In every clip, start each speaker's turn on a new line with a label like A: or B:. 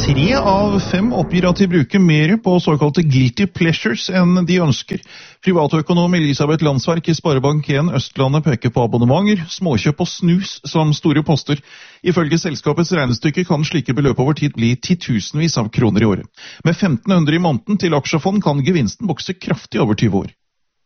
A: 3 av 5 oppgir at de bruker mer på såkalte guilty pleasures enn de ønsker. Privatøkonom Elisabeth Landsverk i Sparebank1 Østlandet peker på abonnementer, småkjøp og snus som store poster. Ifølge selskapets regnestykke kan slike beløp over tid bli titusenvis av kroner i året. Med 1500 i måneden til aksjefond kan gevinsten vokse kraftig over 20 år.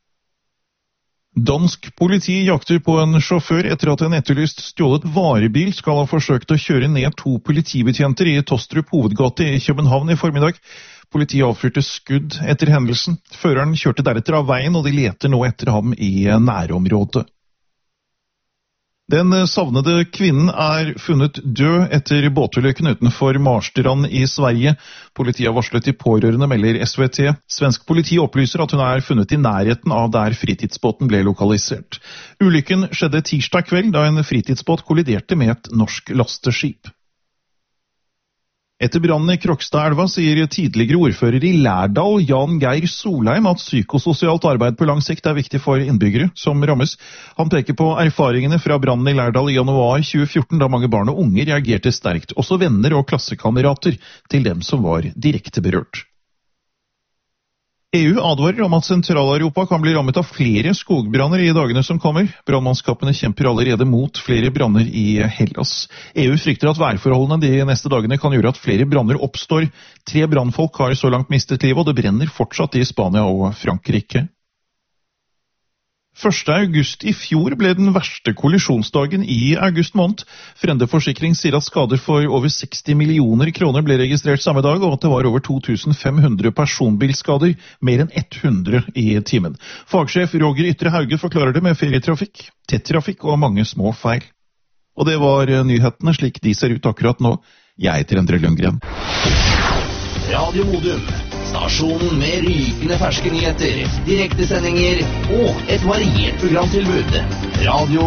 A: Dansk politi jakter på en sjåfør etter at en etterlyst stjålet varebil skal ha forsøkt å kjøre ned 2 politibetjenter i Tostrup hovedgate i København i formiddag. Politiet avfyrte skudd etter hendelsen. Føreren kjørte deretter av veien, og de leter nå etter ham i nærområdet. Den savnede kvinnen er funnet død etter båtulykken utenfor Marstrand i Sverige. Politiet har varslet de pårørende, melder SVT. Svensk politi opplyser at hun er funnet i nærheten av der fritidsbåten ble lokalisert. Ulykken skjedde tirsdag kveld da en fritidsbåt kolliderte med et norsk lasteskip. Etter brannen i Krokstadelva sier tidligere ordfører i Lærdal, Jan Geir Solheim, at psykososialt arbeid på lang sikt er viktig for innbyggere som rammes. Han peker på erfaringene fra brannen i Lærdal i januar 2014, da mange barn og unge reagerte sterkt, også venner og klassekamerater til dem som var direkte berørt. EU advarer om at Sentral-Europa kan bli rammet av flere skogbranner i dagene som kommer. Brannmannskapene kjemper allerede mot flere branner i Hellas. EU frykter at værforholdene de neste dagene kan gjøre at flere branner oppstår. 3 brannfolk har så langt mistet livet, og det brenner fortsatt i Spania og Frankrike. 1. august i fjor ble den verste kollisjonsdagen i august måned. Frende Forsikring sier at skader for over 60 millioner kroner ble registrert samme dag, og at det var over 2500 personbilskader, mer enn 100 i timen. Fagsjef Roger Ytre Hauge forklarer det med ferietrafikk, tett trafikk og mange små feil. Og det var nyhetene slik de ser ut akkurat nå. Jeg heter Endre Lundgren.
B: Radio Modum. Stasjonen med rykende ferske nyheter, direktesendinger og et variert programtilbud. Radio